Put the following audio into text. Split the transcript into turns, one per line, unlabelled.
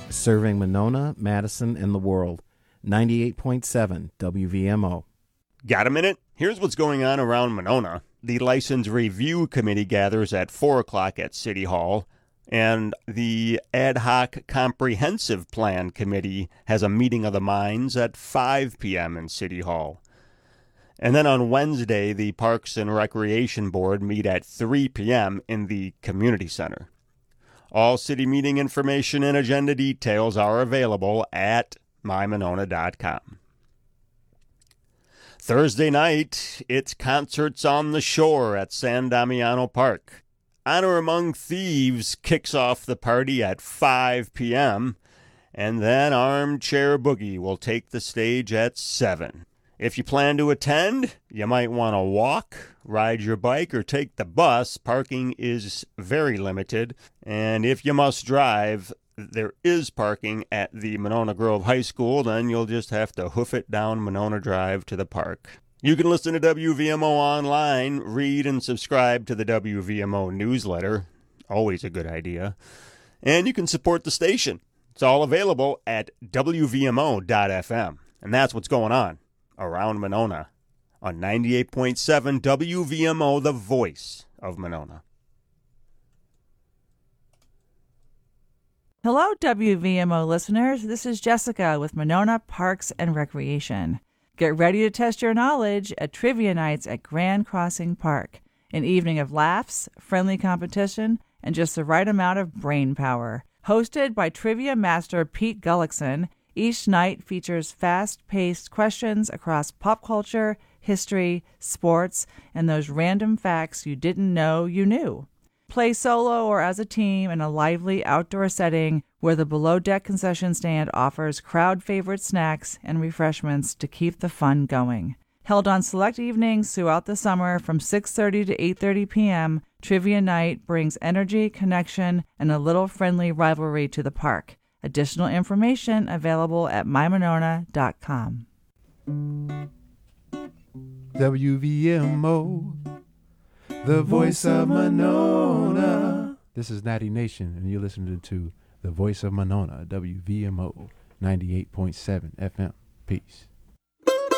Serving Monona, Madison, and the world. 98.7 WVMO.
Got a minute? Here's what's going on around Monona. The License Review Committee gathers at 4 o'clock at City Hall, and the Ad Hoc Comprehensive Plan Committee has a meeting of the minds at 5 p.m. in City Hall. And then on Wednesday, the Parks and Recreation Board meet at 3 p.m. in the Community Center. All city meeting information and agenda details are available at mymonona.com. Thursday night, it's Concerts on the Shore at San Damiano Park. Honor Among Thieves kicks off the party at 5 p.m., and then Armchair Boogie will take the stage at 7. If you plan to attend, you might want to walk, ride your bike, or take the bus. Parking is very limited, and if you must drive, there is parking at the Monona Grove High School. Then you'll just have to hoof it down Monona Drive to the park. You can listen to WVMO online, read and subscribe to the WVMO newsletter. Always a good idea. And you can support the station. It's all available at WVMO.FM. And that's what's going on around Monona on 98.7 WVMO, the voice of Monona.
Hello, WVMO listeners. This is Jessica with Monona Parks and Recreation. Get ready to test your knowledge at Trivia Nights at Grand Crossing Park. An evening of laughs, friendly competition, and just the right amount of brain power. Hosted by trivia master Pete Gullickson, each night features fast-paced questions across pop culture, history, sports, and those random facts you didn't know you knew. Play solo or as a team in a lively outdoor setting where the below-deck concession stand offers crowd-favorite snacks and refreshments to keep the fun going. Held on select evenings throughout the summer from 6:30 to 8:30 p.m., Trivia Night brings energy, connection, and a little friendly rivalry to the park. Additional information available at mymonona.com.
WVMO, the voice of Monona. This is Natty Nation, and you're listening to the voice of Monona, WVMO 98.7 FM. Peace.